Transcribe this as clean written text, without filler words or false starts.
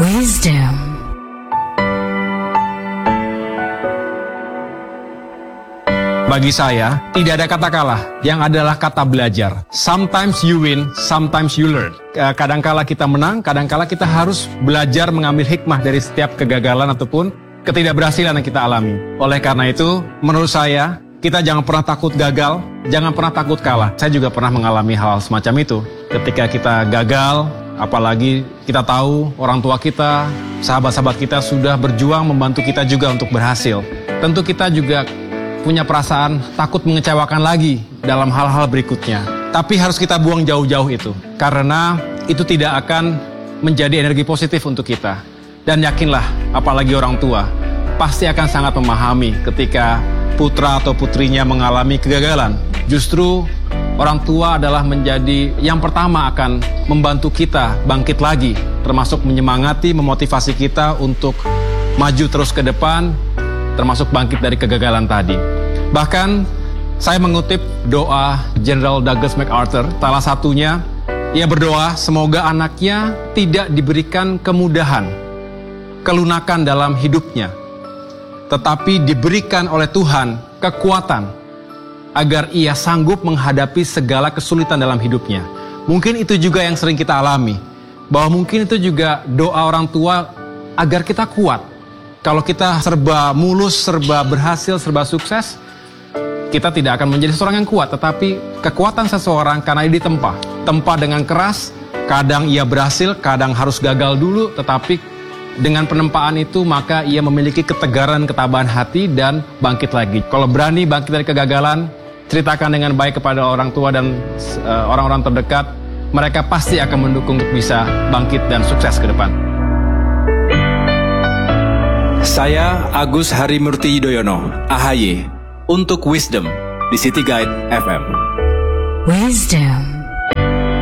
Wisdom. Bagi saya, tidak ada kata kalah, yang adalah kata belajar. Sometimes you win, sometimes you learn. Kadangkala kita menang, kadangkala kita harus belajar mengambil hikmah dari setiap kegagalan ataupun ketidakberhasilan yang kita alami. Oleh karena itu, menurut saya, kita jangan pernah takut gagal, jangan pernah takut kalah. Saya juga pernah mengalami hal semacam itu. Ketika kita gagal, apalagi kita tahu orang tua kita, sahabat-sahabat kita sudah berjuang membantu kita juga untuk berhasil. Tentu kita juga punya perasaan takut mengecewakan lagi dalam hal-hal berikutnya. Tapi harus kita buang jauh-jauh itu. Karena itu tidak akan menjadi energi positif untuk kita. Dan yakinlah, apalagi orang tua, pasti akan sangat memahami ketika putra atau putrinya mengalami kegagalan. Justru orang tua adalah menjadi yang pertama akan membantu kita bangkit lagi. Termasuk menyemangati, memotivasi kita untuk maju terus ke depan, termasuk bangkit dari kegagalan tadi. Bahkan, saya mengutip doa General Douglas MacArthur, salah satunya, ia berdoa semoga anaknya tidak diberikan kemudahan, kelunakan dalam hidupnya, tetapi diberikan oleh Tuhan kekuatan, agar ia sanggup menghadapi segala kesulitan dalam hidupnya. Mungkin itu juga yang sering kita alami, bahwa mungkin itu juga doa orang tua agar kita kuat. Kalau kita serba mulus, serba berhasil, serba sukses, kita tidak akan menjadi seorang yang kuat. Tetapi kekuatan seseorang karena ia ditempa dengan keras, kadang ia berhasil, kadang harus gagal dulu, tetapi dengan penempaan itu maka ia memiliki ketegaran, ketabahan hati dan bangkit lagi. Kalau berani bangkit dari kegagalan, ceritakan dengan baik kepada orang tua dan orang-orang terdekat, mereka pasti akan mendukung untuk bisa bangkit dan sukses ke depan. Saya Agus Harimurti Yudhoyono, AHY, untuk Wisdom di City Guide FM. Wisdom.